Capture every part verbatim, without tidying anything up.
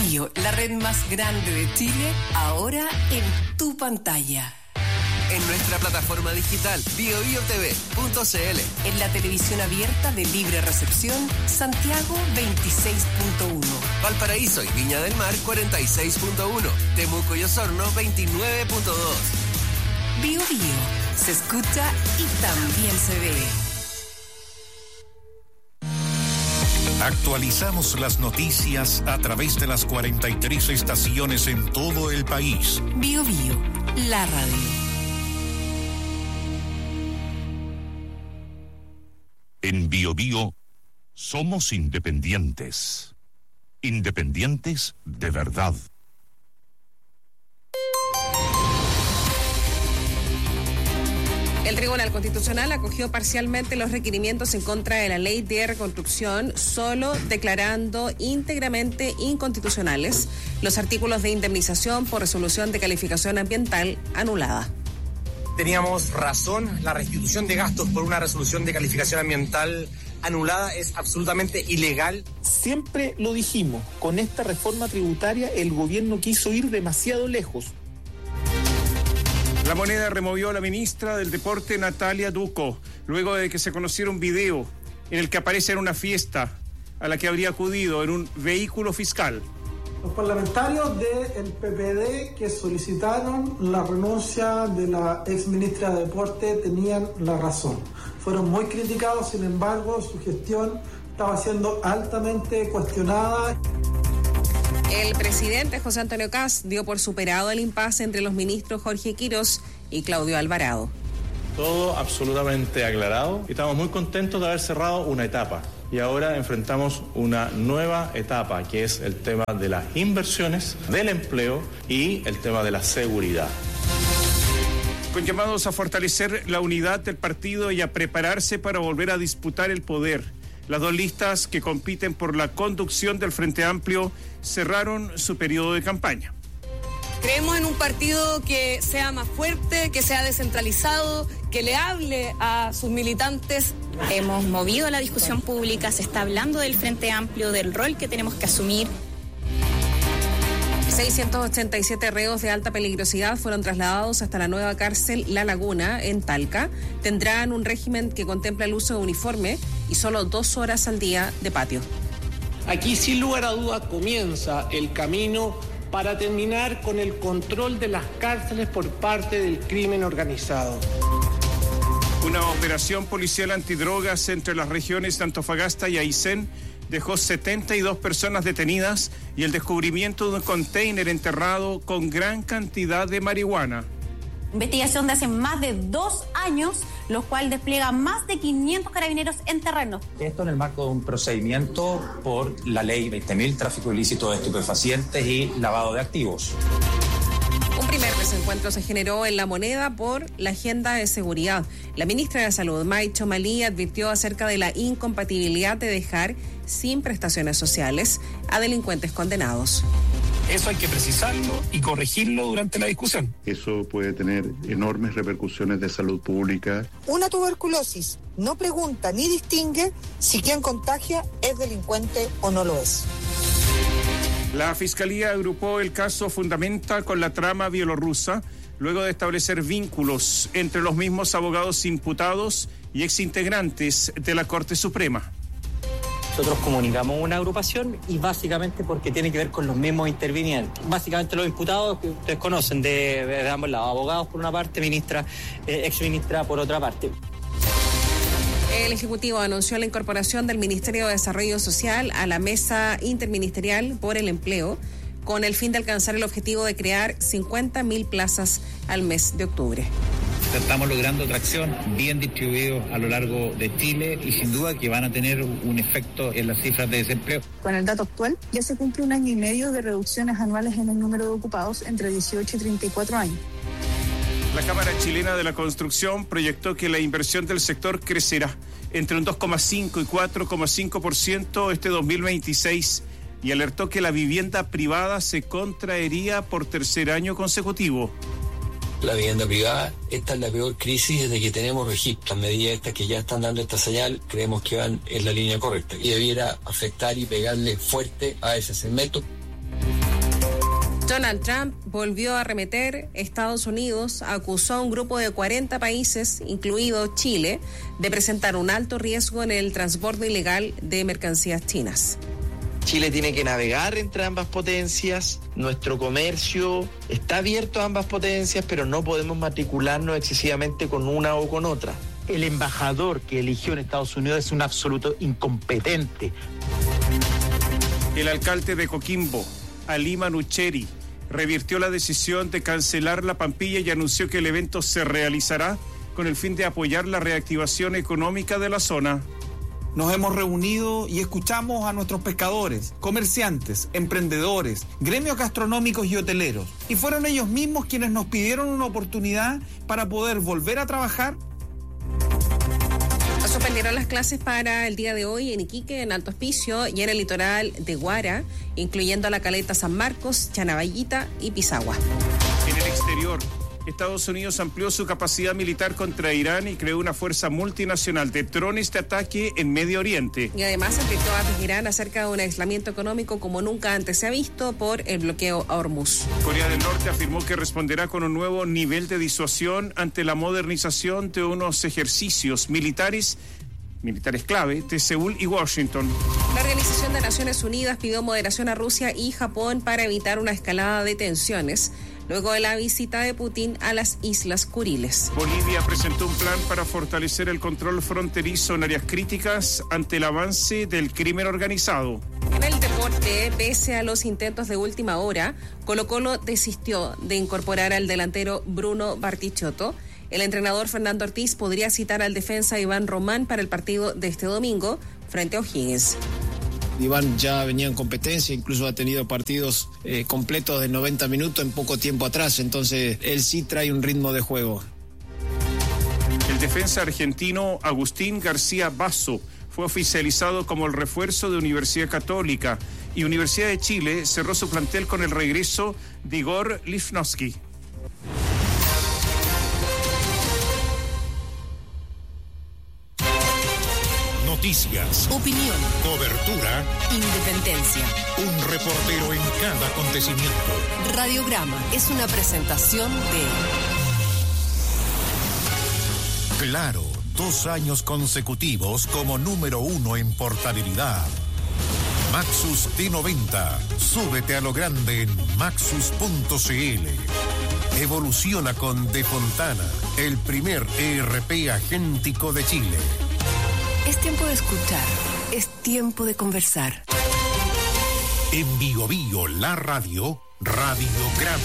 Bio, la red más grande de Chile, ahora en tu pantalla. En nuestra plataforma digital bio bio t v punto c l. En la televisión abierta de libre recepción, Santiago veintiséis punto uno. Valparaíso y Viña del Mar cuarenta y seis punto uno. Temuco y Osorno veintinueve punto dos. Bio Bio, se escucha y también se ve. Actualizamos las noticias a través de las cuarenta y tres estaciones en todo el país. Bio Bio, la radio. En Bio Bio somos independientes. Independientes de verdad. El Tribunal Constitucional acogió parcialmente los requerimientos en contra de la ley de reconstrucción, solo declarando íntegramente inconstitucionales los artículos de indemnización por resolución de calificación ambiental anulada. Teníamos razón, la restitución de gastos por una resolución de calificación ambiental anulada es absolutamente ilegal. Siempre lo dijimos, con esta reforma tributaria el gobierno quiso ir demasiado lejos. La Moneda removió a la ministra del Deporte, Natalia Duco, luego de que se conociera un video en el que aparece en una fiesta a la que habría acudido en un vehículo fiscal. Los parlamentarios del P P D que solicitaron la renuncia de la exministra de Deporte tenían la razón. Fueron muy criticados, sin embargo, su gestión estaba siendo altamente cuestionada. El presidente José Antonio Kast dio por superado el impasse entre los ministros Jorge Quirós y Claudio Alvarado. Todo absolutamente aclarado y estamos muy contentos de haber cerrado una etapa. Y ahora enfrentamos una nueva etapa, que es el tema de las inversiones, del empleo y el tema de la seguridad. Con llamados a fortalecer la unidad del partido y a prepararse para volver a disputar el poder. Las dos listas que compiten por la conducción del Frente Amplio cerraron su periodo de campaña. Creemos en un partido que sea más fuerte, que sea descentralizado, que le hable a sus militantes. Hemos movido la discusión pública, se está hablando del Frente Amplio, del rol que tenemos que asumir. seiscientos ochenta y siete reos de alta peligrosidad fueron trasladados hasta la nueva cárcel La Laguna, en Talca. Tendrán un régimen que contempla el uso de uniforme y solo dos horas al día de patio. Aquí, sin lugar a duda, comienza el camino para terminar con el control de las cárceles por parte del crimen organizado. Una operación policial antidrogas entre las regiones de Antofagasta y Aysén dejó setenta y dos personas detenidas y el descubrimiento de un container enterrado con gran cantidad de marihuana. Investigación de hace más de dos años, lo cual despliega más de quinientos carabineros en terreno. Esto en el marco de un procedimiento por la ley veinte mil, tráfico ilícito de estupefacientes y lavado de activos. Un primer desencuentro se generó en La Moneda por la agenda de seguridad. La ministra de Salud, May Chomalí, advirtió acerca de la incompatibilidad de dejar sin prestaciones sociales a delincuentes condenados. Eso hay que precisarlo y corregirlo durante la discusión. Eso puede tener enormes repercusiones de salud pública. Una tuberculosis no pregunta ni distingue si quien contagia es delincuente o no lo es. La Fiscalía agrupó el caso Fundamenta con la trama bielorrusa, luego de establecer vínculos entre los mismos abogados imputados y exintegrantes de la Corte Suprema. Nosotros comunicamos una agrupación y básicamente porque tiene que ver con los mismos intervinientes. Básicamente los imputados que ustedes conocen de, de ambos lados, abogados por una parte, ministra, eh, exministra por otra parte. El Ejecutivo anunció la incorporación del Ministerio de Desarrollo Social a la Mesa Interministerial por el Empleo, con el fin de alcanzar el objetivo de crear cincuenta mil plazas al mes de octubre. Estamos logrando tracción bien distribuidos a lo largo de Chile y sin duda que van a tener un efecto en las cifras de desempleo. Con el dato actual, ya se cumple un año y medio de reducciones anuales en el número de ocupados entre dieciocho y treinta y cuatro años. La Cámara Chilena de la Construcción proyectó que la inversión del sector crecerá entre un dos coma cinco y cuatro coma cinco por ciento este dos mil veintiséis y alertó que la vivienda privada se contraería por tercer año consecutivo. La vivienda privada, esta es la peor crisis desde que tenemos registro. Las medidas estas que ya están dando esta señal, creemos que van en la línea correcta y debiera afectar y pegarle fuerte a ese segmento. Donald Trump volvió a arremeter. Estados Unidos acusó a un grupo de cuarenta países, incluido Chile, de presentar un alto riesgo en el transbordo ilegal de mercancías chinas. Chile tiene que navegar entre ambas potencias, nuestro comercio está abierto a ambas potencias, pero no podemos matricularnos excesivamente con una o con otra. El embajador que eligió en Estados Unidos es un absoluto incompetente. El alcalde de Coquimbo, Ali Manucheri, revirtió la decisión de cancelar la Pampilla y anunció que el evento se realizará con el fin de apoyar la reactivación económica de la zona. Nos hemos reunido y escuchamos a nuestros pescadores, comerciantes, emprendedores, gremios gastronómicos y hoteleros. Y fueron ellos mismos quienes nos pidieron una oportunidad para poder volver a trabajar. Suspendieron las clases para el día de hoy en Iquique, en Alto Hospicio y en el litoral de Guara, incluyendo la caleta San Marcos, Chanaballita y Pisagua. En el exterior, Estados Unidos amplió su capacidad militar contra Irán y creó una fuerza multinacional de drones de ataque en Medio Oriente. Y además advirtió a Teherán acerca de un aislamiento económico como nunca antes se ha visto por el bloqueo a Hormuz. Corea del Norte afirmó que responderá con un nuevo nivel de disuasión ante la modernización de unos ejercicios militares militares clave de Seúl y Washington. La Organización de Naciones Unidas pidió moderación a Rusia y Japón para evitar una escalada de tensiones luego de la visita de Putin a las Islas Kuriles. Bolivia presentó un plan para fortalecer el control fronterizo en áreas críticas ante el avance del crimen organizado. En el deporte, pese a los intentos de última hora, Colo-Colo desistió de incorporar al delantero Bruno Bartichotto. El entrenador Fernando Ortiz podría citar al defensa Iván Román para el partido de este domingo frente a O'Higgins. Iván ya venía en competencia, incluso ha tenido partidos eh, completos de noventa minutos en poco tiempo atrás, entonces él sí trae un ritmo de juego. El defensa argentino Agustín García Basso fue oficializado como el refuerzo de Universidad Católica y Universidad de Chile cerró su plantel con el regreso de Igor Lichnowsky. Noticias, opinión, cobertura, independencia. Un reportero en cada acontecimiento. Radiograma es una presentación de Claro, dos años consecutivos como número uno en portabilidad. Maxus T noventa. Súbete a lo grande en maxus punto c l. Evoluciona con De Fontana, el primer E R P agéntico de Chile. Es tiempo de escuchar, es tiempo de conversar. En Bio Bio, la radio, Radiograma.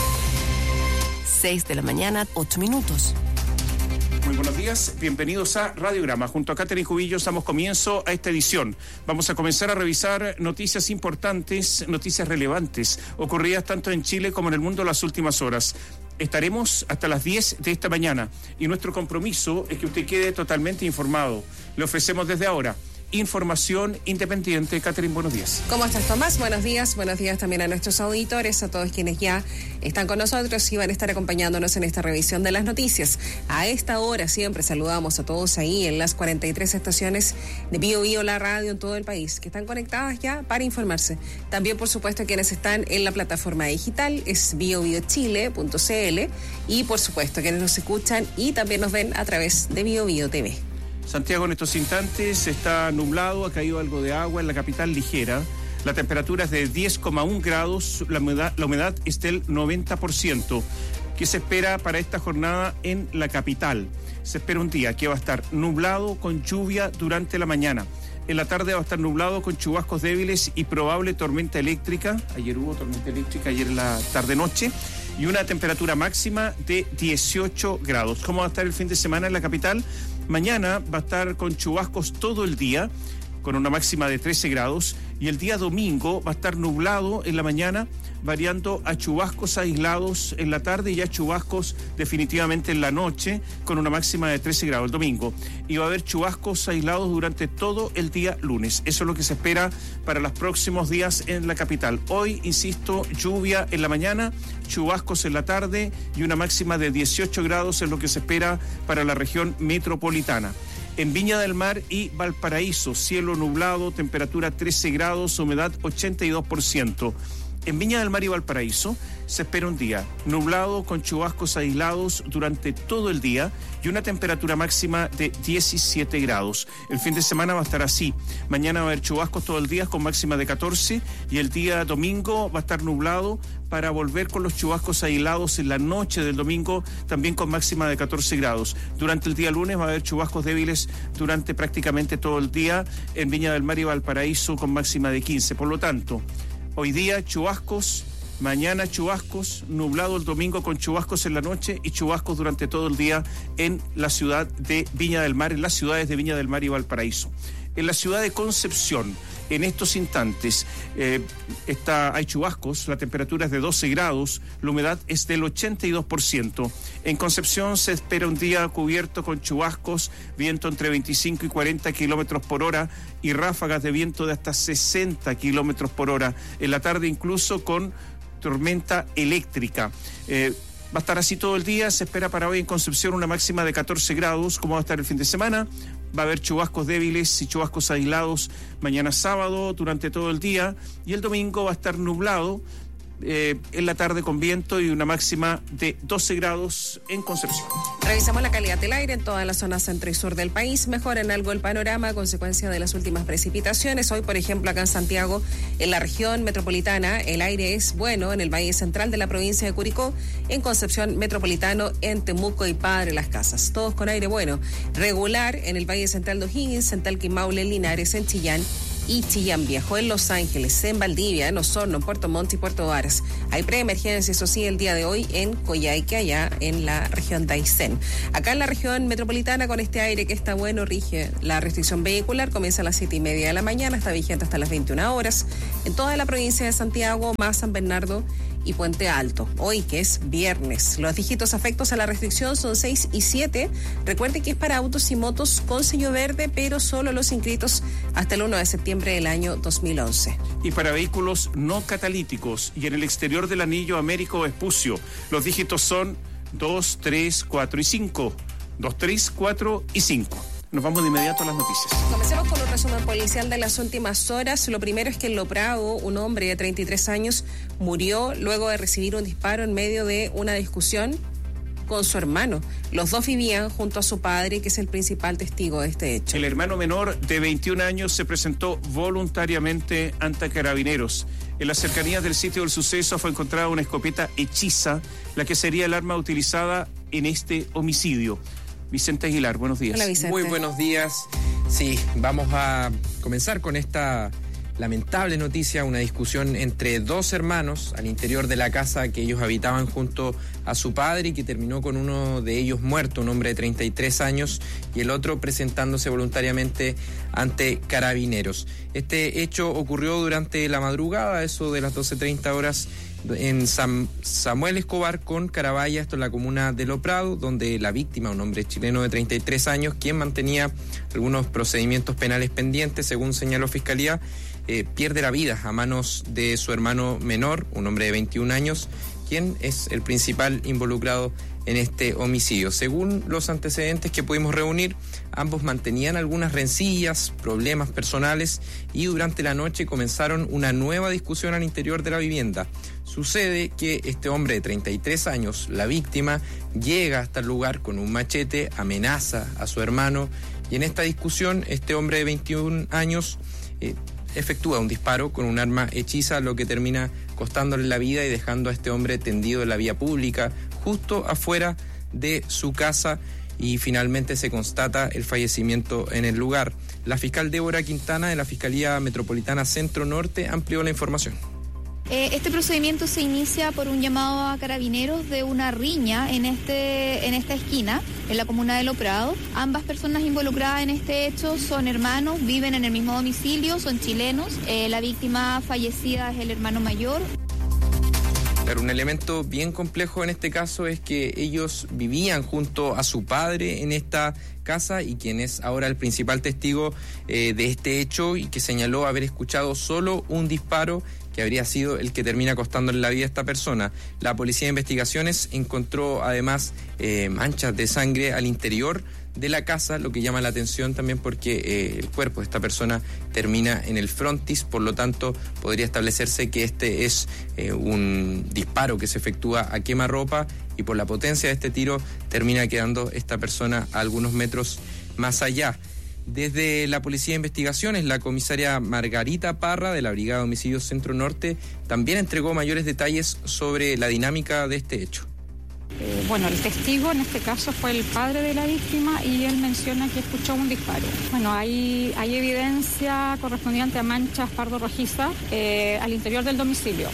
Seis de la mañana, ocho minutos. Muy buenos días, bienvenidos a Radiograma. Junto a Catherine Cubillos damos comienzo a esta edición. Vamos a comenzar a revisar noticias importantes, noticias relevantes, ocurridas tanto en Chile como en el mundo en las últimas horas. Estaremos hasta las diez de esta mañana y nuestro compromiso es que usted quede totalmente informado. Le ofrecemos desde ahora información independiente. Catherine, buenos días. ¿Cómo estás, Tomás? Buenos días. Buenos días también a nuestros auditores, a todos quienes ya están con nosotros y van a estar acompañándonos en esta revisión de las noticias. A esta hora siempre saludamos a todos ahí en las cuarenta y tres estaciones de Bio Bio, la radio en todo el país, que están conectadas ya para informarse. También, por supuesto, quienes están en la plataforma digital es bio bio chile punto c l y, por supuesto, quienes nos escuchan y también nos ven a través de Bio Bio T V. Santiago en estos instantes está nublado, ha caído algo de agua en la capital ligera. La temperatura es de diez coma uno grados, la humedad, la humedad es del noventa por ciento. ¿Qué se espera para esta jornada en la capital? Se espera un día que va a estar nublado con lluvia durante la mañana. En la tarde va a estar nublado con chubascos débiles y probable tormenta eléctrica. Ayer hubo tormenta eléctrica, ayer en la tarde-noche. Y una temperatura máxima de dieciocho grados. ¿Cómo va a estar el fin de semana en la capital? Mañana va a estar con chubascos todo el día, con una máxima de trece grados. Y el día domingo va a estar nublado en la mañana, variando a chubascos aislados en la tarde y a chubascos definitivamente en la noche, con una máxima de trece grados el domingo. Y va a haber chubascos aislados durante todo el día lunes. Eso es lo que se espera para los próximos días en la capital. Hoy, insisto, lluvia en la mañana, chubascos en la tarde y una máxima de dieciocho grados es lo que se espera para la región metropolitana. En Viña del Mar y Valparaíso, cielo nublado, temperatura trece grados, humedad ochenta y dos por ciento. En Viña del Mar y Valparaíso se espera un día nublado con chubascos aislados durante todo el día y una temperatura máxima de diecisiete grados. El fin de semana va a estar así. Mañana va a haber chubascos todo el día con máxima de catorce y el día domingo va a estar nublado para volver con los chubascos aislados en la noche del domingo también con máxima de catorce grados. Durante el día lunes va a haber chubascos débiles durante prácticamente todo el día en Viña del Mar y Valparaíso con máxima de quince. Por lo tanto, hoy día chubascos, mañana chubascos, nublado el domingo con chubascos en la noche y chubascos durante todo el día en la ciudad de Viña del Mar, en las ciudades de Viña del Mar y Valparaíso. En la ciudad de Concepción, en estos instantes, eh, está, hay chubascos, la temperatura es de doce grados, la humedad es del ochenta y dos por ciento. En Concepción se espera un día cubierto con chubascos, viento entre veinticinco y cuarenta kilómetros por hora y ráfagas de viento de hasta sesenta kilómetros por hora. En la tarde incluso con tormenta eléctrica. Eh, Va a estar así todo el día. Se espera para hoy en Concepción una máxima de catorce grados. ¿Cómo va a estar el fin de semana? Va a haber chubascos débiles y chubascos aislados mañana sábado durante todo el día. Y el domingo va a estar nublado eh, en la tarde con viento y una máxima de doce grados en Concepción. Revisamos la calidad del aire en toda la zona centro y sur del país. Mejora en algo el panorama a consecuencia de las últimas precipitaciones. Hoy, por ejemplo, acá en Santiago, en la región metropolitana, el aire es bueno en el valle central de la provincia de Curicó, en Concepción Metropolitano, en Temuco y Padre Las Casas. Todos con aire bueno. Regular en el valle central de O'Higgins, en Talca y Maule, en Linares, en Chillán y Chillán Viejo, en Los Ángeles, en Valdivia, en Osorno, en Puerto Montt y Puerto Varas. Hay preemergencia, eso sí, el día de hoy en Coyhaique, allá en la región de Aysén. Acá en la región metropolitana, con este aire que está bueno, rige la restricción vehicular, comienza a las siete y media de la mañana, está vigente hasta las veintiuna horas. En toda la provincia de Santiago, más San Bernardo y Puente Alto, hoy que es viernes. Los dígitos afectos a la restricción son seis y siete. Recuerde que es para autos y motos con sello verde, pero solo los inscritos hasta el uno de septiembre del año dos mil once. Y para vehículos no catalíticos y en el exterior del anillo Américo Vespucio, los dígitos son dos, tres, cuatro y cinco. dos, tres, cuatro y cinco. Nos vamos de inmediato a las noticias. Comencemos con un resumen policial de las últimas horas. Lo primero es que en Loprado, un hombre de treinta y tres años murió luego de recibir un disparo en medio de una discusión con su hermano. Los dos vivían junto a su padre, que es el principal testigo de este hecho. El hermano menor de veintiún años se presentó voluntariamente ante Carabineros. En las cercanías del sitio del suceso fue encontrada una escopeta hechiza, la que sería el arma utilizada en este homicidio. Vicente Aguilar, buenos días. Hola, Vicente. Muy buenos días. Sí, vamos a comenzar con esta lamentable noticia, una discusión entre dos hermanos al interior de la casa que ellos habitaban junto a su padre y que terminó con uno de ellos muerto, un hombre de treinta y tres años, y el otro presentándose voluntariamente ante Carabineros. Este hecho ocurrió durante la madrugada, eso de las doce treinta horas, en San Samuel Escobar con Carabaya, esto en la comuna de Loprado, donde la víctima, un hombre chileno de treinta y tres años, quien mantenía algunos procedimientos penales pendientes, según señaló Fiscalía, eh, pierde la vida a manos de su hermano menor, un hombre de veintiún años, quien es el principal involucrado en este homicidio. Según los antecedentes que pudimos reunir, ambos mantenían algunas rencillas, problemas personales y durante la noche comenzaron una nueva discusión al interior de la vivienda. Sucede que este hombre de treinta y tres años, la víctima, llega hasta el lugar con un machete, amenaza a su hermano y en esta discusión este hombre de veintiún años eh, efectúa un disparo con un arma hechiza, lo que termina costándole la vida y dejando a este hombre tendido en la vía pública justo afuera de su casa, y finalmente se constata el fallecimiento en el lugar. La fiscal Débora Quintana de la Fiscalía Metropolitana Centro Norte amplió la información. Este procedimiento se inicia por un llamado a Carabineros de una riña en este en esta esquina, en la comuna de Loprado. Ambas personas involucradas en este hecho son hermanos, viven en el mismo domicilio, son chilenos. Eh, la víctima fallecida es el hermano mayor. Pero un elemento bien complejo en este caso es que ellos vivían junto a su padre en esta casa y quien es ahora el principal testigo eh, de este hecho y que señaló haber escuchado solo un disparo que habría sido el que termina costándole la vida a esta persona. La Policía de Investigaciones encontró además eh, manchas de sangre al interior de la casa, lo que llama la atención también porque eh, el cuerpo de esta persona termina en el frontis, por lo tanto podría establecerse que este es eh, un disparo que se efectúa a quemarropa y por la potencia de este tiro termina quedando esta persona a algunos metros más allá. Desde la Policía de Investigaciones, la comisaria Margarita Parra de la Brigada de Homicidios Centro Norte también entregó mayores detalles sobre la dinámica de este hecho. Eh, bueno, el testigo en este caso fue el padre de la víctima y él menciona que escuchó un disparo. Bueno, hay, hay evidencia correspondiente a manchas pardo rojizas eh, al interior del domicilio.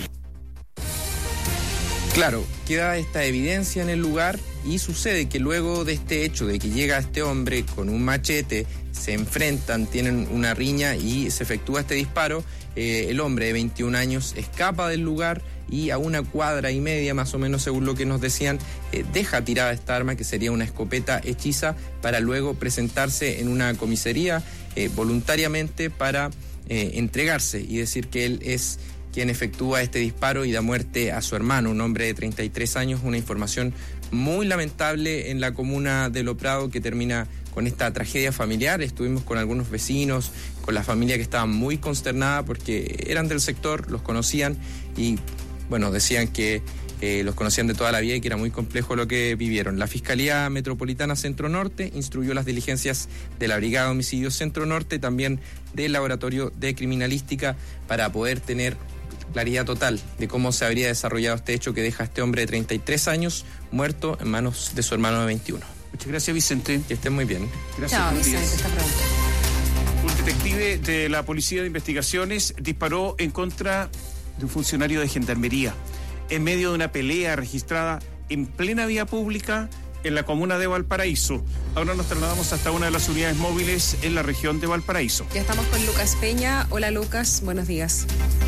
Claro, queda esta evidencia en el lugar y sucede que luego de este hecho, de que llega este hombre con un machete, se enfrentan, tienen una riña y se efectúa este disparo, eh, el hombre de veintiún años escapa del lugar y a una cuadra y media, más o menos según lo que nos decían, eh, deja tirada esta arma, que sería una escopeta hechiza, para luego presentarse en una comisaría eh, voluntariamente para eh, entregarse y decir que él es quien efectúa este disparo y da muerte a su hermano, un hombre de treinta y tres años, una información muy lamentable en la comuna de Lo Prado que termina con esta tragedia familiar. Estuvimos con algunos vecinos, con la familia que estaba muy consternada porque eran del sector, los conocían y bueno, decían que eh, los conocían de toda la vida y que era muy complejo lo que vivieron. La Fiscalía Metropolitana Centro Norte instruyó las diligencias de la Brigada de Homicidios Centro Norte, también del Laboratorio de Criminalística, para poder tener claridad total de cómo se habría desarrollado este hecho que deja a este hombre de treinta y tres años muerto en manos de su hermano de veintiuno. Muchas gracias, Vicente. Que estén muy bien. Gracias. Chao, Vicente, hasta pronto. Un detective de la Policía de Investigaciones disparó en contra de un funcionario de Gendarmería en medio de una pelea registrada en plena vía pública en la comuna de Valparaíso. Ahora nos trasladamos hasta una de las unidades móviles en la región de Valparaíso. Ya estamos con Lucas Peña. Hola, Lucas, buenos días.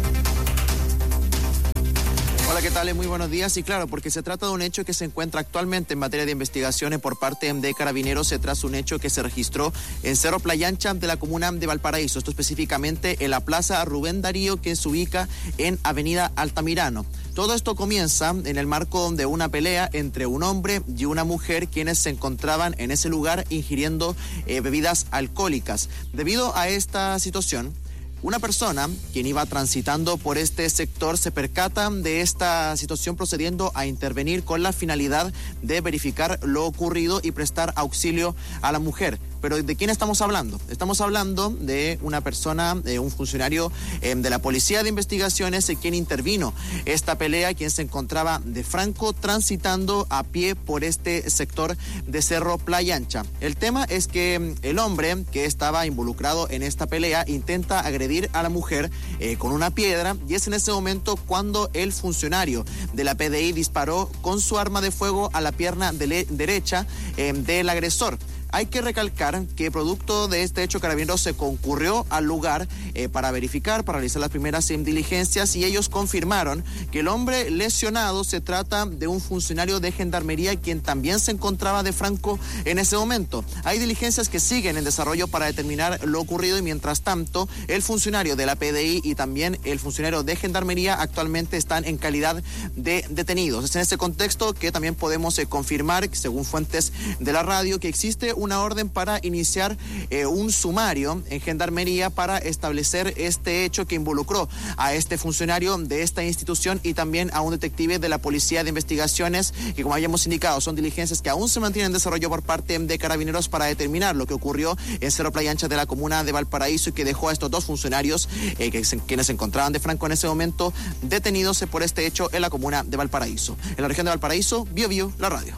Hola, ¿qué tal? Muy buenos días. Y claro, porque se trata de un hecho que se encuentra actualmente en materia de investigaciones por parte de Carabineros. Se trata de un hecho que se registró en Cerro Playancha de la comuna de Valparaíso. Esto específicamente en la Plaza Rubén Darío, que se ubica en Avenida Altamirano. Todo esto comienza en el marco de una pelea entre un hombre y una mujer, quienes se encontraban en ese lugar ingiriendo eh, bebidas alcohólicas. Debido a esta situación, una persona quien iba transitando por este sector se percata de esta situación, procediendo a intervenir con la finalidad de verificar lo ocurrido y prestar auxilio a la mujer. Pero ¿de quién estamos hablando? Estamos hablando de una persona, de un funcionario eh, de la Policía de Investigaciones, eh, quien intervino esta pelea, quien se encontraba de franco transitando a pie por este sector de Cerro Playancha. El tema es que el hombre que estaba involucrado en esta pelea intenta agredir a la mujer eh, con una piedra, y es en ese momento cuando el funcionario de la P D I disparó con su arma de fuego a la pierna de derecha eh, del agresor. Hay que recalcar que producto de este hecho, Carabineros se concurrió al lugar eh, para verificar, para realizar las primeras eh, diligencias, y ellos confirmaron que el hombre lesionado se trata de un funcionario de Gendarmería, quien también se encontraba de franco en ese momento. Hay diligencias que siguen en desarrollo para determinar lo ocurrido, y mientras tanto el funcionario de la P D I y también el funcionario de Gendarmería actualmente están en calidad de detenidos. Es en ese contexto que también podemos eh, confirmar, según fuentes de la radio, que existe una orden para iniciar eh, un sumario en Gendarmería para establecer este hecho que involucró a este funcionario de esta institución y también a un detective de la Policía de Investigaciones, que, como habíamos indicado, son diligencias que aún se mantienen en desarrollo por parte de Carabineros para determinar lo que ocurrió en Cerro Playancha de la comuna de Valparaíso, y que dejó a estos dos funcionarios eh, que se, quienes se encontraban de franco en ese momento detenidos por este hecho en la comuna de Valparaíso. En la región de Valparaíso, Bio Bio, la radio.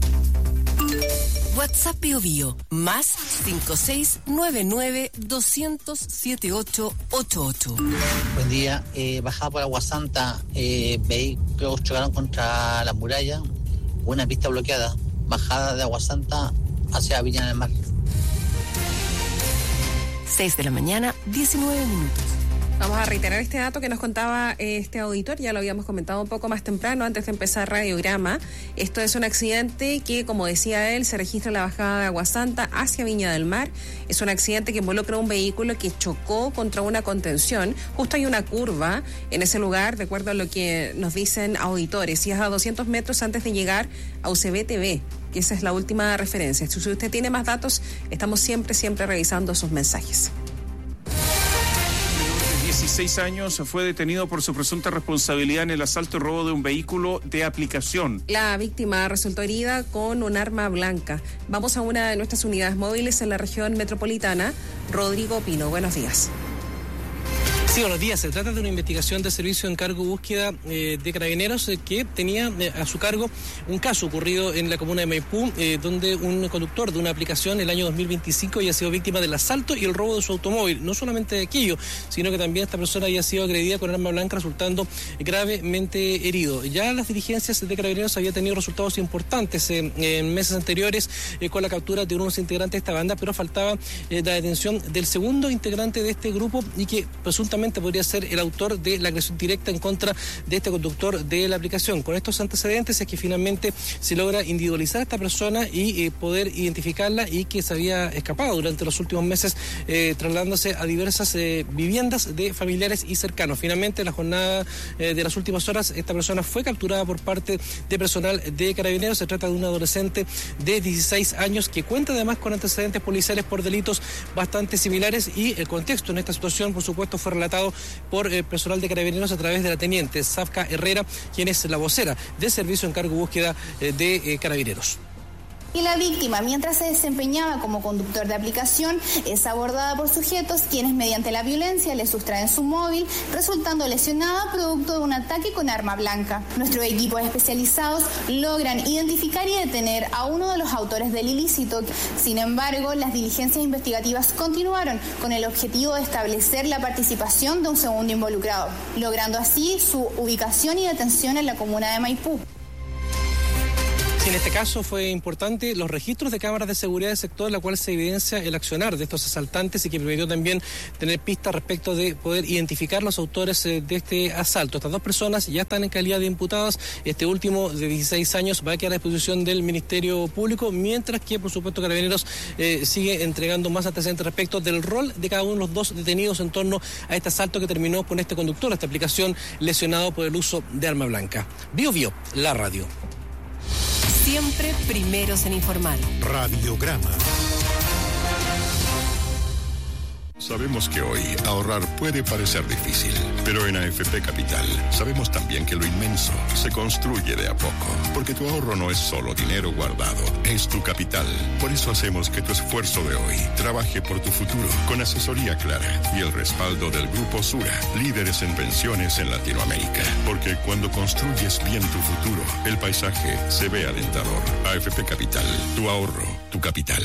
WhatsApp Bio Bio, más cinco seis nueve nueve dos cero cero siete ocho ocho ocho. Buen día, eh, bajada por Agua Santa, eh, vehículos chocaron contra la muralla, una pista bloqueada, bajada de Agua Santa hacia Villa del Mar. seis de la mañana, diecinueve minutos. Vamos a reiterar este dato que nos contaba este auditor, ya lo habíamos comentado un poco más temprano, antes de empezar Radiograma. Esto es un accidente que, como decía él, se registra en la bajada de Agua Santa hacia Viña del Mar. Es un accidente que involucra un vehículo que chocó contra una contención. Justo hay una curva en ese lugar, de acuerdo a lo que nos dicen auditores, y es a doscientos metros antes de llegar a U C B T V, que esa es la última referencia. Si usted tiene más datos, estamos siempre, siempre revisando sus mensajes. dieciséis años fue detenido por su presunta responsabilidad en el asalto y robo de un vehículo de aplicación. La víctima resultó herida con un arma blanca. Vamos a una de nuestras unidades móviles en la región metropolitana. Rodrigo Pino, buenos días. Sí, buenos días. Se trata de una investigación de servicio de encargo y búsqueda eh, de Carabineros eh, que tenía eh, a su cargo un caso ocurrido en la comuna de Maipú, eh, donde un conductor de una aplicación el año dos mil veinticinco había sido víctima del asalto y el robo de su automóvil. No solamente de aquello, sino que también esta persona había sido agredida con arma blanca, resultando gravemente herido. Ya las diligencias de Carabineros habían tenido resultados importantes eh, en meses anteriores eh, con la captura de unos integrantes de esta banda, pero faltaba eh, la detención del segundo integrante de este grupo y que presuntamente podría ser el autor de la agresión directa en contra de este conductor de la aplicación. Con estos antecedentes es que finalmente se logra individualizar a esta persona y eh, poder identificarla, y que se había escapado durante los últimos meses eh, trasladándose a diversas eh, viviendas de familiares y cercanos. Finalmente, en la jornada eh, de las últimas horas, esta persona fue capturada por parte de personal de Carabineros. Se trata de un adolescente de dieciséis años que cuenta además con antecedentes policiales por delitos bastante similares, y el contexto en esta situación, por supuesto, fue relatado por el personal de Carabineros a través de la teniente Safka Herrera, quien es la vocera del servicio de encargo y búsqueda de Carabineros. Y la víctima, mientras se desempeñaba como conductor de aplicación, es abordada por sujetos quienes mediante la violencia le sustraen su móvil, resultando lesionada producto de un ataque con arma blanca. Nuestros equipos especializados logran identificar y detener a uno de los autores del ilícito. Sin embargo, las diligencias investigativas continuaron con el objetivo de establecer la participación de un segundo involucrado, logrando así su ubicación y detención en la comuna de Maipú. En este caso fue importante los registros de cámaras de seguridad del sector, en la cual se evidencia el accionar de estos asaltantes y que permitió también tener pistas respecto de poder identificar los autores de este asalto. Estas dos personas ya están en calidad de imputadas. Este último, de dieciséis años, va a quedar a disposición del Ministerio Público, mientras que, por supuesto, Carabineros eh, sigue entregando más antecedentes respecto del rol de cada uno de los dos detenidos en torno a este asalto que terminó con este conductor, esta aplicación, lesionado por el uso de arma blanca. Bio Bio, la radio. Siempre primeros en informar. Radiograma. Sabemos que hoy ahorrar puede parecer difícil, pero en A F P Capital sabemos también que lo inmenso se construye de a poco, porque tu ahorro no es solo dinero guardado, es tu capital. Por eso hacemos que tu esfuerzo de hoy trabaje por tu futuro, con asesoría clara y el respaldo del Grupo Sura, líderes en pensiones en Latinoamérica. Porque cuando construyes bien tu futuro, el paisaje se ve alentador. A F P Capital, tu ahorro, tu capital.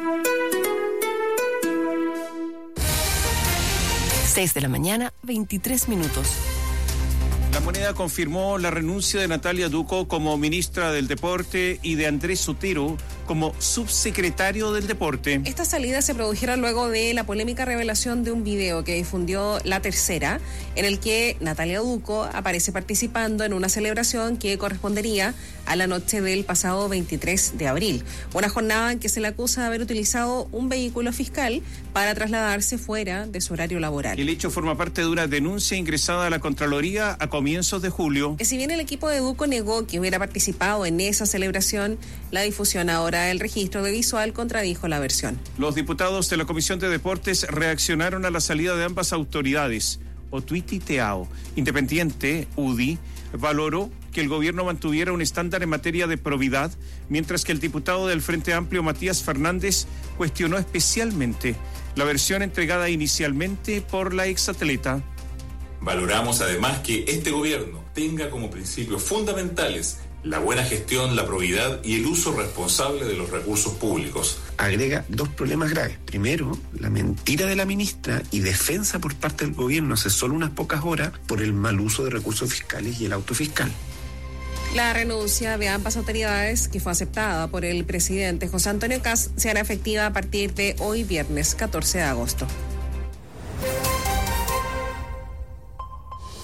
seis de la mañana, veintitrés minutos. La Moneda confirmó la renuncia de Natalia Duco como ministra del Deporte y de Andrés Sotero como subsecretario del Deporte. Estas salidas se produjeron luego de la polémica revelación de un video que difundió La Tercera, en el que Natalia Duco aparece participando en una celebración que correspondería a la noche del pasado veintitrés de abril. Una jornada en que se le acusa de haber utilizado un vehículo fiscal para trasladarse fuera de su horario laboral. El hecho forma parte de una denuncia ingresada a la Contraloría a comienzos de julio. Si bien el equipo de Duco negó que hubiera participado en esa celebración, la difusión ahora del registro de visual contradijo la versión. Los diputados de la Comisión de Deportes reaccionaron a la salida de ambas autoridades. Otuiti Teao, Independiente, U D I, valoró que el gobierno mantuviera un estándar en materia de probidad, mientras que el diputado del Frente Amplio, Matías Fernández, cuestionó especialmente la versión entregada inicialmente por la exatleta. Valoramos además que este gobierno tenga como principios fundamentales la buena gestión, la probidad y el uso responsable de los recursos públicos. Agrega dos problemas graves. Primero, la mentira de la ministra y defensa por parte del gobierno hace solo unas pocas horas por el mal uso de recursos fiscales y el auto fiscal. La renuncia de ambas autoridades, que fue aceptada por el presidente José Antonio Kast, se hará efectiva a partir de hoy, viernes catorce de agosto.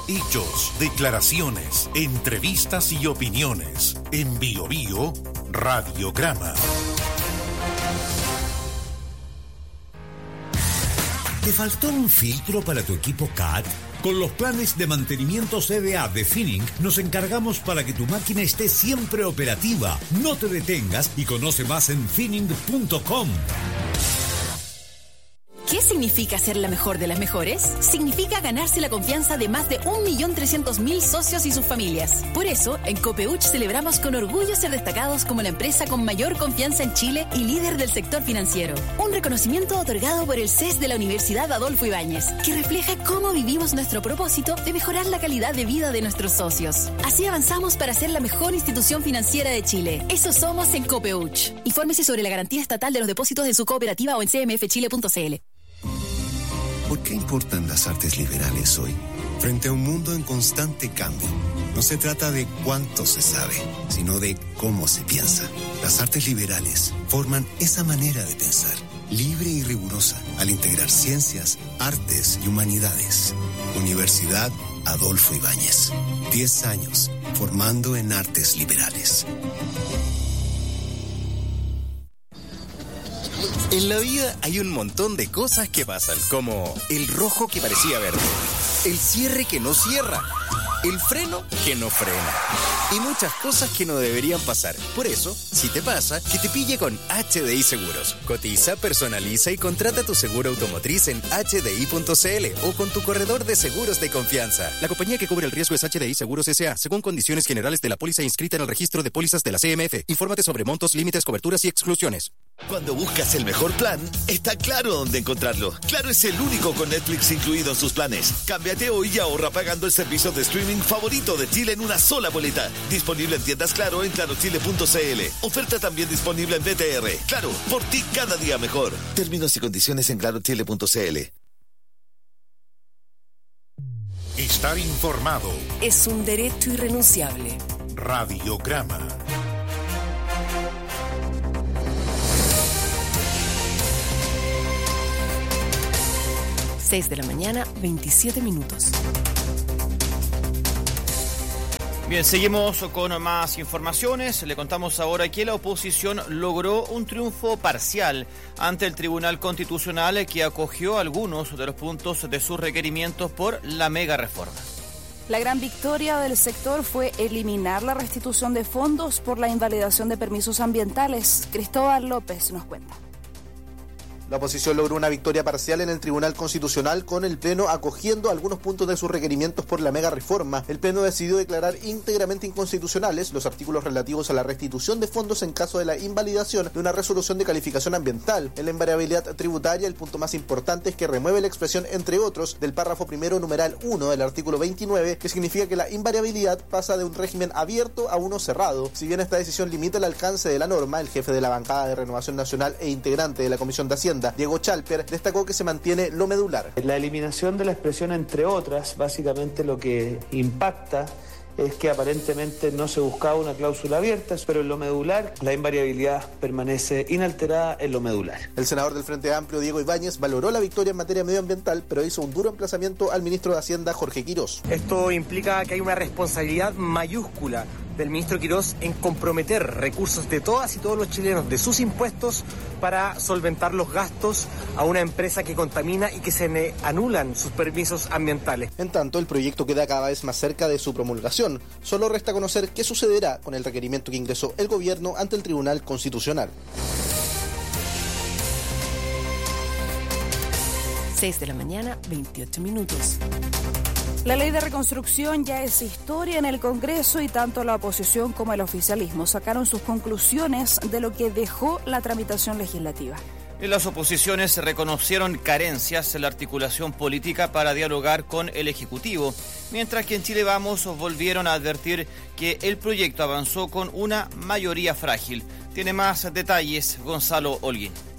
Hechos, declaraciones, entrevistas y opiniones. En Bio Bio, Radiograma. ¿Te faltó un filtro para tu equipo C A T? Con los planes de mantenimiento C D A de Finning nos encargamos para que tu máquina esté siempre operativa. No te detengas y conoce más en finning punto com. ¿Qué significa ser la mejor de las mejores? Significa ganarse la confianza de más de un millón trescientos mil socios y sus familias. Por eso, en Copeuch celebramos con orgullo ser destacados como la empresa con mayor confianza en Chile y líder del sector financiero. Un reconocimiento otorgado por el C E S de la Universidad Adolfo Ibáñez, que refleja cómo vivimos nuestro propósito de mejorar la calidad de vida de nuestros socios. Así avanzamos para ser la mejor institución financiera de Chile. Eso somos en Copeuch. Infórmese sobre la garantía estatal de los depósitos de su cooperativa o en c m f chile punto c l. ¿Por qué importan las artes liberales hoy? Frente a un mundo en constante cambio, no se trata de cuánto se sabe, sino de cómo se piensa. Las artes liberales forman esa manera de pensar, libre y rigurosa, al integrar ciencias, artes y humanidades. Universidad Adolfo Ibáñez. Diez años formando en artes liberales. En la vida hay un montón de cosas que pasan, como el rojo que parecía verde, el cierre que no cierra, el freno que no frena y muchas cosas que no deberían pasar. Por eso, si te pasa, que te pille con H D I Seguros. Cotiza, personaliza y contrata tu seguro automotriz en h d i punto c l o con tu corredor de seguros de confianza. La compañía que cubre el riesgo es H D I Seguros S A, según condiciones generales de la póliza inscrita en el registro de pólizas de la C M F. Infórmate sobre montos, límites, coberturas y exclusiones. Cuando buscas el mejor plan, está claro dónde encontrarlo. Claro es el único con Netflix incluido en sus planes. Cámbiate hoy y ahorra pagando el servicio de streaming favorito de Chile en una sola boleta. Disponible en tiendas Claro en claro chile punto c l. Oferta también disponible en B T R. Claro, por ti cada día mejor. Términos y condiciones en claro chile punto c l. Estar informado es un derecho irrenunciable. Radiograma. seis de la mañana, veintisiete minutos. Bien, seguimos con más informaciones. Le contamos ahora que la oposición logró un triunfo parcial ante el Tribunal Constitucional, que acogió algunos de los puntos de sus requerimientos por la mega reforma. La gran victoria del sector fue eliminar la restitución de fondos por la invalidación de permisos ambientales. Cristóbal López nos cuenta. La oposición logró una victoria parcial en el Tribunal Constitucional, con el Pleno acogiendo algunos puntos de sus requerimientos por la mega reforma. El Pleno decidió declarar íntegramente inconstitucionales los artículos relativos a la restitución de fondos en caso de la invalidación de una resolución de calificación ambiental. En la invariabilidad tributaria, el punto más importante es que remueve la expresión "entre otros" del párrafo primero numeral uno del artículo veintinueve, que significa que la invariabilidad pasa de un régimen abierto a uno cerrado. Si bien esta decisión limita el alcance de la norma, el jefe de la bancada de Renovación Nacional e integrante de la Comisión de Hacienda, Diego Chalper, destacó que se mantiene lo medular. La eliminación de la expresión "entre otras", básicamente lo que impacta es que aparentemente no se buscaba una cláusula abierta, pero en lo medular la invariabilidad permanece inalterada en lo medular. El senador del Frente Amplio, Diego Ibáñez, valoró la victoria en materia medioambiental, pero hizo un duro emplazamiento al ministro de Hacienda, Jorge Quirós. Esto implica que hay una responsabilidad mayúscula del ministro Quirós en comprometer recursos de todas y todos los chilenos, de sus impuestos, para solventar los gastos a una empresa que contamina y que se le anulan sus permisos ambientales. En tanto, el proyecto queda cada vez más cerca de su promulgación. Solo resta conocer qué sucederá con el requerimiento que ingresó el gobierno ante el Tribunal Constitucional. seis de la mañana, veintiocho minutos. La ley de reconstrucción ya es historia en el Congreso y tanto la oposición como el oficialismo sacaron sus conclusiones de lo que dejó la tramitación legislativa. En las oposiciones reconocieron carencias en la articulación política para dialogar con el Ejecutivo, mientras que en Chile Vamos volvieron a advertir que el proyecto avanzó con una mayoría frágil. Tiene más detalles Gonzalo Holguín.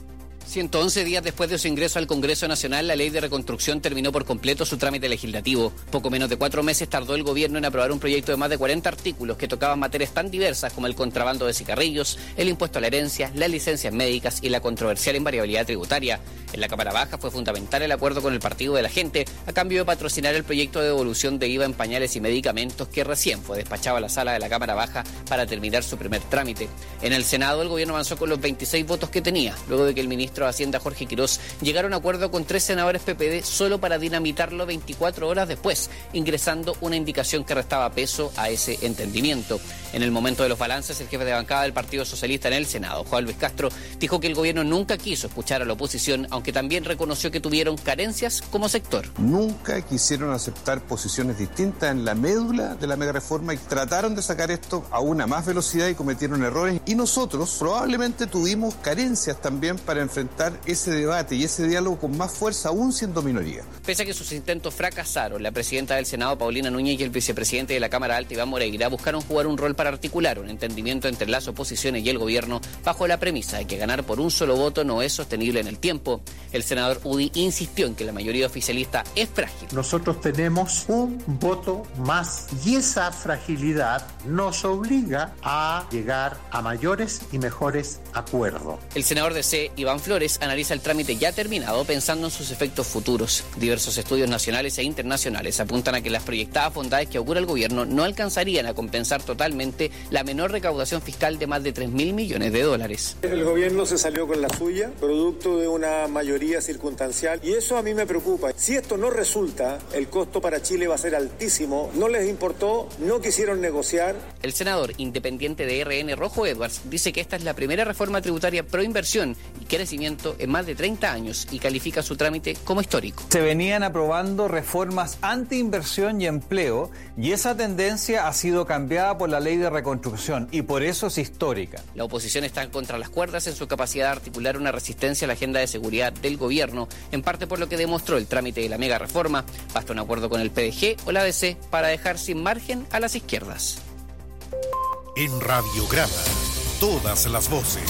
ciento once días después de su ingreso al Congreso Nacional, la Ley de Reconstrucción terminó por completo su trámite legislativo. Poco menos de cuatro meses tardó el gobierno en aprobar un proyecto de más de cuarenta artículos que tocaban materias tan diversas como el contrabando de cigarrillos, el impuesto a la herencia, las licencias médicas y la controversial invariabilidad tributaria. En la Cámara Baja fue fundamental el acuerdo con el Partido de la Gente a cambio de patrocinar el proyecto de devolución de I V A en pañales y medicamentos que recién fue despachado a la sala de la Cámara Baja para terminar su primer trámite. En el Senado, el gobierno avanzó con los veintiséis votos que tenía, luego de que el ministro de Hacienda Jorge Quirós llegara a un acuerdo con tres senadores P P D solo para dinamitarlo veinticuatro horas después, ingresando una indicación que restaba peso a ese entendimiento. En el momento de los balances, el jefe de bancada del Partido Socialista en el Senado, Juan Luis Castro, dijo que el gobierno nunca quiso escuchar a la oposición, aunque también reconoció que tuvieron carencias como sector. Nunca quisieron aceptar posiciones distintas en la médula de la megareforma y trataron de sacar esto a una más velocidad y cometieron errores. Y nosotros probablemente tuvimos carencias también para enfrentar ese debate y ese diálogo con más fuerza, aún siendo minoría. Pese a que sus intentos fracasaron, la presidenta del Senado, Paulina Núñez, y el vicepresidente de la Cámara Alta, Iván Moreira, buscaron jugar un rol para articular un entendimiento entre las oposiciones y el gobierno bajo la premisa de que ganar por un solo voto no es sostenible en el tiempo. El senador Udi insistió en que la mayoría oficialista es frágil. Nosotros tenemos un voto más y esa fragilidad nos obliga a llegar a mayores y mejores acuerdos. El senador de C, Iván Flores, analiza el trámite ya terminado pensando en sus efectos futuros. Diversos estudios nacionales e internacionales apuntan a que las proyectadas bondades que augura el gobierno no alcanzarían a compensar totalmente la menor recaudación fiscal de más de tres mil millones de dólares. El gobierno se salió con la suya, producto de una mayoría circunstancial, y eso a mí me preocupa. Si esto no resulta, el costo para Chile va a ser altísimo. No les importó, no quisieron negociar. El senador independiente de R N, Rojo Edwards, dice que esta es la primera reforma tributaria pro inversión y crecimiento en más de treinta años y califica su trámite como histórico. Se venían aprobando reformas anti-inversión y empleo y esa tendencia ha sido cambiada por la Ley de Reconstrucción y por eso es histórica. La oposición está contra las cuerdas en su capacidad de articular una resistencia a la agenda de seguridad del gobierno, en parte por lo que demostró el trámite de la mega reforma. Basta un acuerdo con el P D G o la A D C para dejar sin margen a las izquierdas. En Radiograma, todas las voces.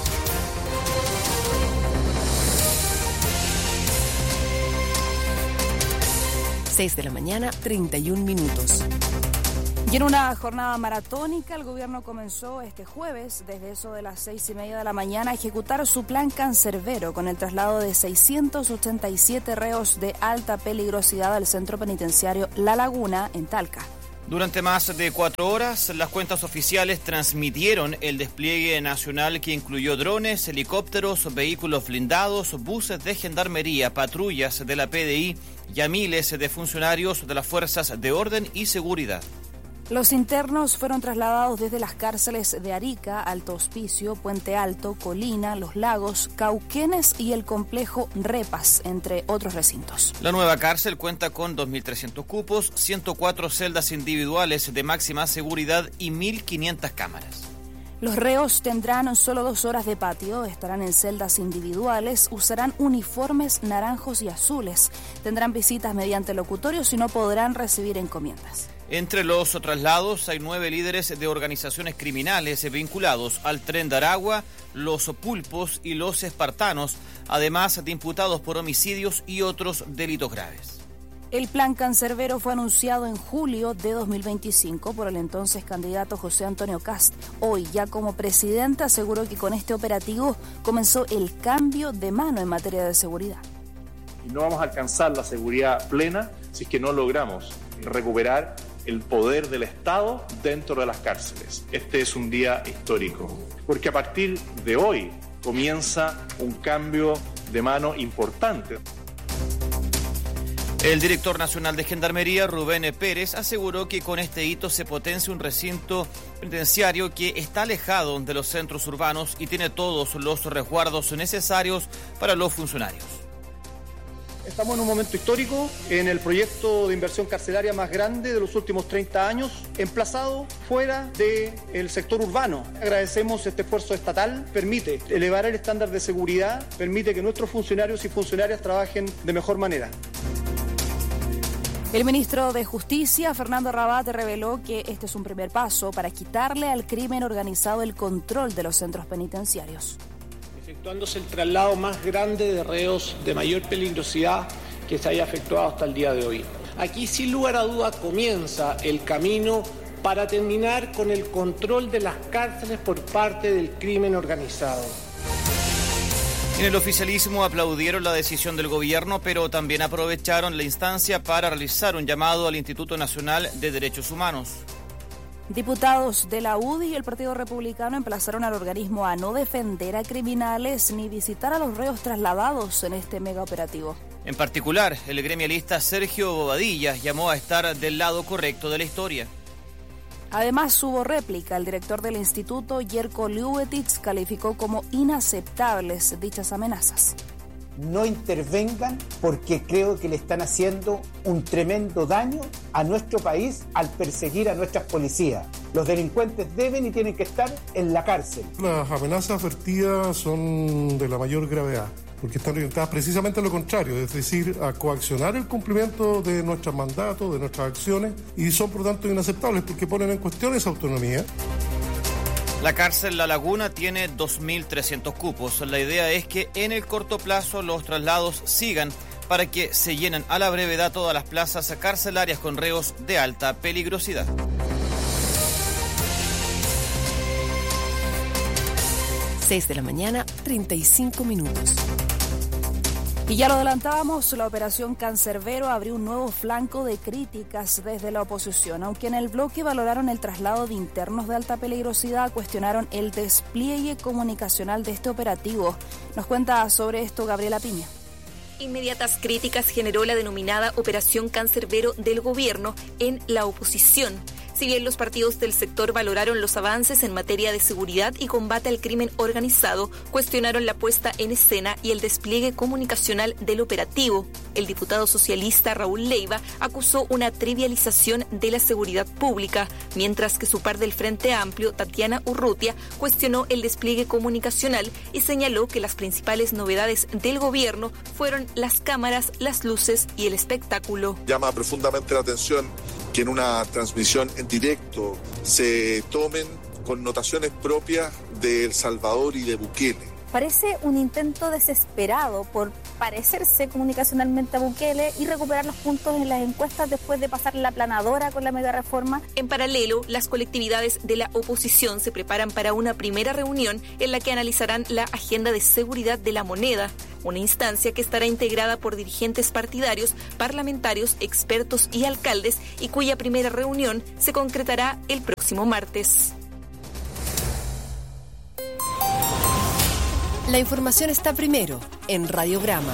seis de la mañana, treinta y un minutos. Y en una jornada maratónica, el gobierno comenzó este jueves, desde eso de las seis y media de la mañana, a ejecutar su plan cancerbero con el traslado de seiscientos ochenta y siete reos de alta peligrosidad al centro penitenciario La Laguna, en Talca. Durante más de cuatro horas, las cuentas oficiales transmitieron el despliegue nacional que incluyó drones, helicópteros, vehículos blindados, buses de gendarmería, patrullas de la P D I y a miles de funcionarios de las fuerzas de orden y seguridad. Los internos fueron trasladados desde las cárceles de Arica, Alto Hospicio, Puente Alto, Colina, Los Lagos, Cauquenes y el complejo Repas, entre otros recintos. La nueva cárcel cuenta con dos mil trescientos cupos, ciento cuatro celdas individuales de máxima seguridad y mil quinientas cámaras. Los reos tendrán solo dos horas de patio, estarán en celdas individuales, usarán uniformes naranjos y azules, tendrán visitas mediante locutorios y no podrán recibir encomiendas. Entre los traslados hay nueve líderes de organizaciones criminales vinculados al Tren de Aragua, los Pulpos y los Espartanos, además de imputados por homicidios y otros delitos graves. El plan cancerbero fue anunciado en julio de dos mil veinticinco por el entonces candidato José Antonio Kast. Hoy, ya como presidente, aseguró que con este operativo comenzó el cambio de mano en materia de seguridad. Y no vamos a alcanzar la seguridad plena si es que no logramos recuperar el poder del Estado dentro de las cárceles. Este es un día histórico, porque a partir de hoy comienza un cambio de mano importante. El director nacional de Gendarmería, Rubén Pérez, aseguró que con este hito se potencia un recinto penitenciario que está alejado de los centros urbanos y tiene todos los resguardos necesarios para los funcionarios. Estamos en un momento histórico en el proyecto de inversión carcelaria más grande de los últimos treinta años, emplazado fuera del sector urbano. Agradecemos este esfuerzo estatal, permite elevar el estándar de seguridad, permite que nuestros funcionarios y funcionarias trabajen de mejor manera. El ministro de Justicia, Fernando Rabat, reveló que este es un primer paso para quitarle al crimen organizado el control de los centros penitenciarios. Efectuándose el traslado más grande de reos de mayor peligrosidad que se haya efectuado hasta el día de hoy. Aquí, sin lugar a duda, comienza el camino para terminar con el control de las cárceles por parte del crimen organizado. En el oficialismo aplaudieron la decisión del gobierno, pero también aprovecharon la instancia para realizar un llamado al Instituto Nacional de Derechos Humanos. Diputados de la U D I y el Partido Republicano emplazaron al organismo a no defender a criminales ni visitar a los reos trasladados en este megaoperativo. En particular, el gremialista Sergio Bobadilla llamó a estar del lado correcto de la historia. Además, hubo réplica. El director del instituto, Jerko Ljubetich, calificó como inaceptables dichas amenazas. No intervengan porque creo que le están haciendo un tremendo daño a nuestro país al perseguir a nuestras policías. Los delincuentes deben y tienen que estar en la cárcel. Las amenazas vertidas son de la mayor gravedad, porque están orientadas precisamente a lo contrario, es decir, a coaccionar el cumplimiento de nuestros mandatos, de nuestras acciones, y son por tanto inaceptables porque ponen en cuestión esa autonomía. La cárcel La Laguna tiene dos mil trescientos cupos. La idea es que en el corto plazo los traslados sigan para que se llenen a la brevedad todas las plazas carcelarias con reos de alta peligrosidad. seis de la mañana, treinta y cinco minutos. Y ya lo adelantábamos, la operación Cancerbero abrió un nuevo flanco de críticas desde la oposición. Aunque en el bloque valoraron el traslado de internos de alta peligrosidad, cuestionaron el despliegue comunicacional de este operativo. Nos cuenta sobre esto Gabriela Piña. Inmediatas críticas generó la denominada Operación Cancerbero del gobierno en la oposición. Si bien los partidos del sector valoraron los avances en materia de seguridad y combate al crimen organizado, cuestionaron la puesta en escena y el despliegue comunicacional del operativo. El diputado socialista Raúl Leiva acusó una trivialización de la seguridad pública, mientras que su par del Frente Amplio, Tatiana Urrutia, cuestionó el despliegue comunicacional y señaló que las principales novedades del gobierno fueron las cámaras, las luces y el espectáculo. Llama profundamente la atención que en una transmisión en directo se tomen connotaciones propias de El Salvador y de Bukele. Parece un intento desesperado por parecerse comunicacionalmente a Bukele y recuperar los puntos en las encuestas después de pasar la aplanadora con la megareforma. En paralelo, las colectividades de la oposición se preparan para una primera reunión en la que analizarán la agenda de seguridad de la moneda, una instancia que estará integrada por dirigentes partidarios, parlamentarios, expertos y alcaldes, y cuya primera reunión se concretará el próximo martes. La información está primero en Radiograma.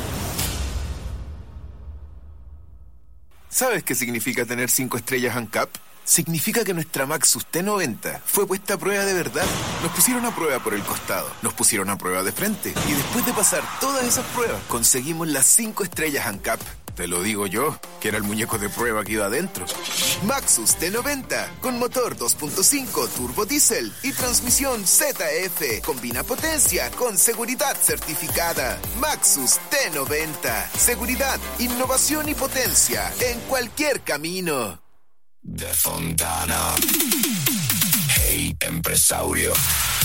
¿Sabes qué significa tener cinco estrellas ANCAP? Significa que nuestra Maxus T noventa fue puesta a prueba de verdad. Nos pusieron a prueba por el costado, nos pusieron a prueba de frente, y después de pasar todas esas pruebas, conseguimos las cinco estrellas ANCAP. Te lo digo yo, que era el muñeco de prueba que iba adentro. Maxus T noventa, con motor dos punto cinco turbo diésel y transmisión Z F. Combina potencia con seguridad certificada. Maxus T noventa. Seguridad, innovación y potencia en cualquier camino. De Fontana. Hey, empresario.